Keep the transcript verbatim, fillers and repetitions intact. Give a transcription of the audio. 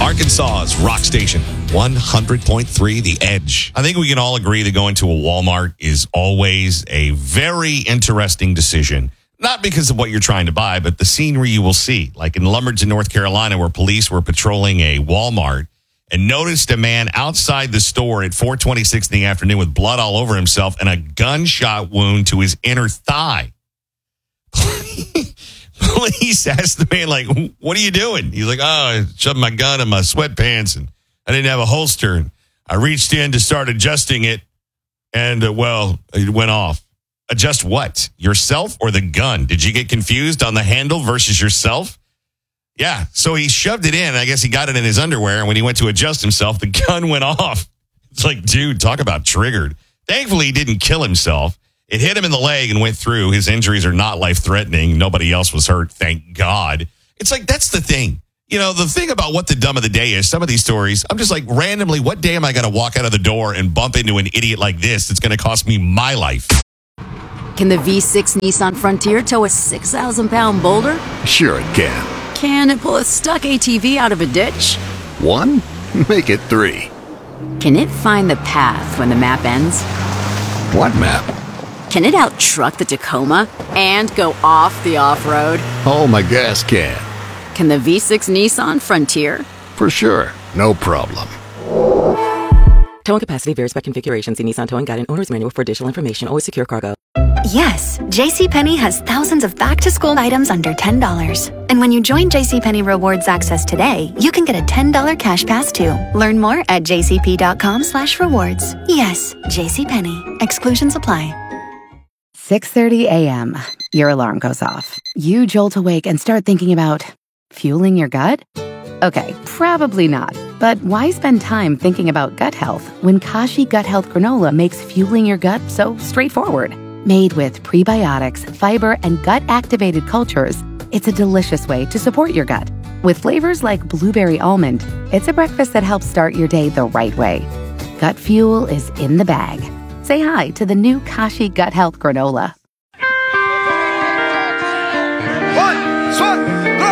Arkansas's rock station, one hundred point three The Edge. I think we can all agree that going to a Walmart is always a very interesting decision. Not because of what you're trying to buy, but the scenery you will see. Like in Lumberton, North Carolina, where police were patrolling a Walmart and noticed a man outside the store at four twenty-six in the afternoon with blood all over himself and a gunshot wound to his inner thigh. Police asked the man, like, what are you doing? He's like, oh, I shoved my gun in my sweatpants and I didn't have a holster. And I reached in to start adjusting it. And, uh, well, it went off. Adjust what? Yourself or the gun? Did you get confused on the handle versus yourself? Yeah. So he shoved it in. I guess he got it in his underwear. And when he went to adjust himself, the gun went off. It's like, dude, talk about triggered. Thankfully, he didn't kill himself. It hit him in the leg and went through. His injuries are not life-threatening. Nobody else was hurt, thank God. It's like, that's the thing. You know, the thing about what the dumb of the day is, some of these stories, I'm just like, randomly, what day am I going to walk out of the door and bump into an idiot like this that's going to cost me my life? Can the V six Nissan Frontier tow a six thousand pound boulder? Sure it can. Can it pull a stuck A T V out of a ditch? One? Make it three. Can it find the path when the map ends? What map? Can it out-truck the Tacoma and go off the off-road? Oh, my gas can. Can the V six Nissan Frontier? For sure. No problem. Towing capacity varies by configuration. See Nissan Towing Guide and Owner's Manual for additional information. Always secure cargo. Yes, JCPenney has thousands of back-to-school items under ten dollars. And when you join JCPenney Rewards Access today, you can get a ten dollars cash pass too. Learn more at jcp.com slash rewards. Yes, JCPenney. Exclusions apply. six thirty a.m. Your alarm goes off. You jolt awake and start thinking about fueling your gut? Okay, probably not. But why spend time thinking about gut health when Kashi Gut Health Granola makes fueling your gut so straightforward? Made with prebiotics, fiber, and gut-activated cultures, it's a delicious way to support your gut. With flavors like blueberry almond, it's a breakfast that helps start your day the right way. Gut fuel is in the bag. Say hi to the new Kashi Gut Health Granola.